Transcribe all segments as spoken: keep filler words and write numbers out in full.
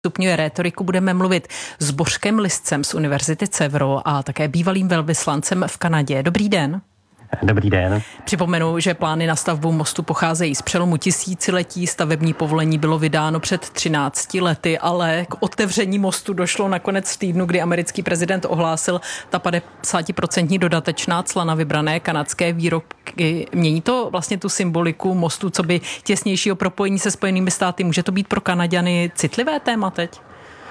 Stupňuje rétoriku, budeme mluvit s Bořkem Liscem z Univerzity Cevro a také bývalým velvyslancem v Kanadě. Dobrý den. Dobrý den. Připomenu, že plány na stavbu mostu pocházejí z přelomu tisíciletí. Stavební povolení bylo vydáno před třinácti lety, ale k otevření mostu došlo nakonec v týdnu, kdy americký prezident ohlásil ta padesátiprocentní dodatečná cla na vybrané kanadské výrobky. Mění to vlastně tu symboliku mostu, co by těsnějšího propojení se Spojenými státy? Může to být pro Kanaďany citlivé téma teď?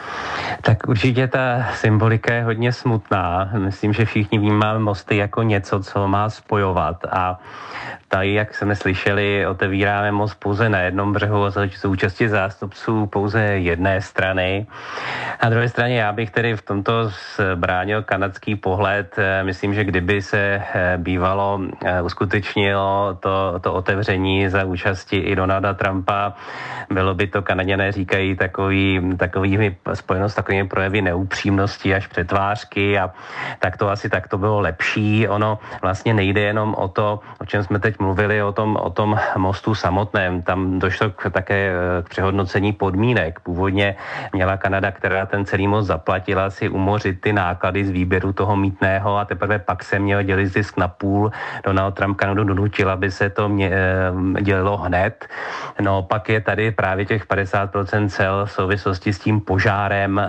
Tak určitě ta symbolika je hodně smutná. Myslím, že všichni vnímáme mosty jako něco, co má spojovat. A tady, jak jsme slyšeli, otevíráme most pouze na jednom břehu za účasti zástupců pouze jedné strany. Na druhé straně já bych tedy v tomto bránil kanadský pohled. Myslím, že kdyby se bývalo uskutečnilo to, to otevření za účasti i Donalda Trumpa, bylo by to, Kanaďané říkají, takový, takovými spojeno s takovými projevy neupřímnosti až přetvářky, a tak to asi tak to bylo lepší. Ono vlastně nejde jenom o to, o čem jsme teď mluvili, o tom, o tom mostu samotném. Tam došlo k, také k přehodnocení podmínek. Původně měla Kanada, která ten celý most zaplatila, si umořit ty náklady z výběru toho mýtného, a teprve pak se měl dělit zisk na půl. Donald Trump Kanadu donutil, aby se to mě, dělilo hned. No pak je tady právě těch padesát procent cel v souvislosti s tím požárem.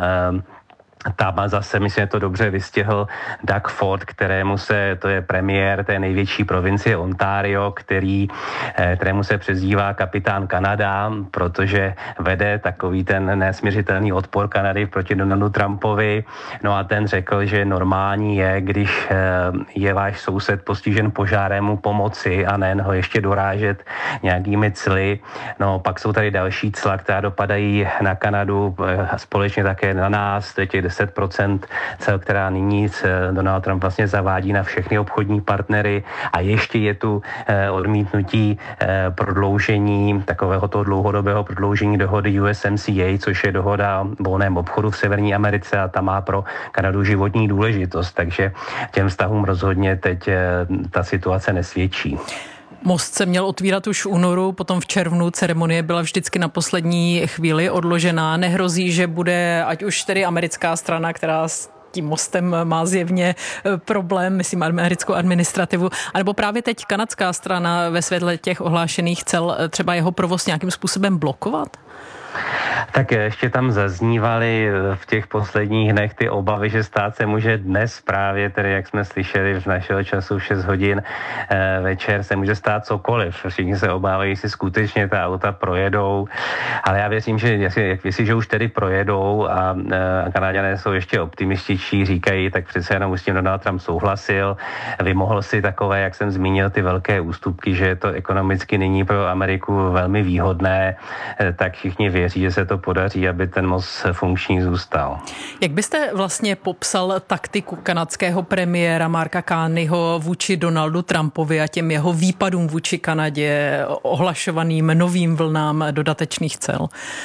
Tam zase, myslím, že to dobře vystihl Doug Ford, kterému se, to je premiér té největší provincie Ontario, který, kterému se přezdívá kapitán Kanada, protože vede takový ten nesměřitelný odpor Kanady proti Donaldu Trumpovi. No a ten řekl, že normální je, když je váš soused postižen požárem, mu pomoci a nejen ho ještě dorážet nějakými cly. No pak jsou tady další cla, která dopadají na Kanadu, společně také na nás, to je těch deset procent cel, která nyní Donald Trump vlastně zavádí na všechny obchodní partnery, a ještě je tu odmítnutí prodloužení, takového toho dlouhodobého prodloužení dohody U S M C A, což je dohoda o volném obchodu v Severní Americe, a ta má pro Kanadu životní důležitost, takže těm vztahům rozhodně teď ta situace nesvědčí. Most se měl otvírat už v únoru, potom v červnu. Ceremonie byla vždycky na poslední chvíli odložená. Nehrozí, že bude ať už tedy americká strana, která s tím mostem má zjevně problém, myslím americkou administrativu, anebo právě teď kanadská strana ve světle těch ohlášených cel třeba jeho provoz nějakým způsobem blokovat? Tak ještě tam zaznívaly v těch posledních dnech ty obavy, že stát se může dnes právě, tedy jak jsme slyšeli v našeho času v šest hodin večer, se může stát cokoliv. Všichni se obávají, jestli skutečně ta auta projedou, ale já věřím, že jestliže už tedy projedou a Kanaďané jsou ještě optimističtí, říkají, tak přece jenom už s tím Donald Trump souhlasil, vymohl si takové, jak jsem zmínil, ty velké ústupky, že je to ekonomicky nyní pro Ameriku velmi výhodné, tak všichni věří, že se to podaří, aby ten most funkční zůstal. Jak byste vlastně popsal taktiku kanadského premiéra Marka Carneyho vůči Donaldu Trumpovi a těm jeho výpadům vůči Kanadě, ohlašovaným novým vlnám dodatečných cel?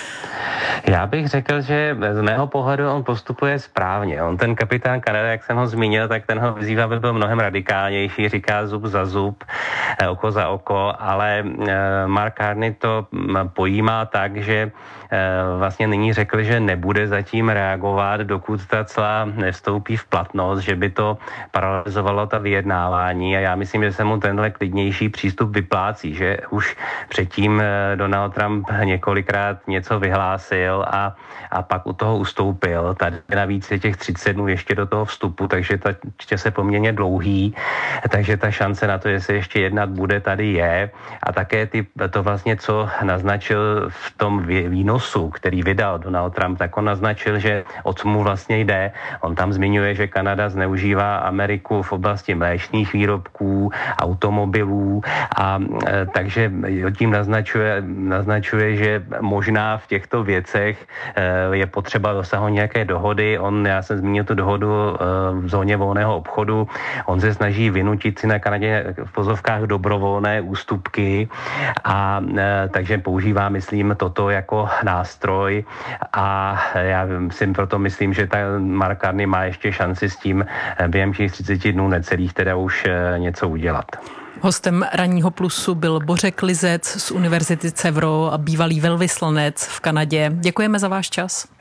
Já bych řekl, že z mého pohledu on postupuje správně. On ten kapitán Kanada, jak jsem ho zmínil, tak ten ho vyzývá, aby byl mnohem radikálnější, říká zub za zub, oko za oko, ale Mark Carney to pojímá tak, že vlastně nyní řekl, že nebude zatím reagovat, dokud ta cla nevstoupí v platnost, že by to paralyzovalo ta vyjednávání, a já myslím, že se mu tenhle klidnější přístup vyplácí, že už předtím Donald Trump několikrát něco vyhlásil a, a pak u toho ustoupil. Tady navíc je těch třicet dnů ještě do toho vstupu, takže ta čas je poměrně dlouhý, takže ta šance na to, že se ještě jednat bude, tady je. A také ty, to vlastně, co naznačil v tom výnosu, který vydal Donald Trump, tak on naznačil, že o co mu vlastně jde. On tam zmiňuje, že Kanada zneužívá Ameriku v oblasti mléčných výrobků, automobilů, a e, takže tím naznačuje, naznačuje, že možná v těchto věcech e, je potřeba dosáhnout nějaké dohody. On, já jsem zmínil tu dohodu e, v zóně volného obchodu, on se snaží vynutit si na Kanadě v pozovkách dobrovolné ústupky, a e, takže používá, myslím, toto jako nástroj, a já si proto myslím, že ta Mark Carney má ještě šanci s tím během těch třiceti dnů necelých teda už něco udělat. Hostem Ranního plusu byl Bořek Lisec z Univerzity Cevro a bývalý velvyslanec v Kanadě. Děkujeme za váš čas.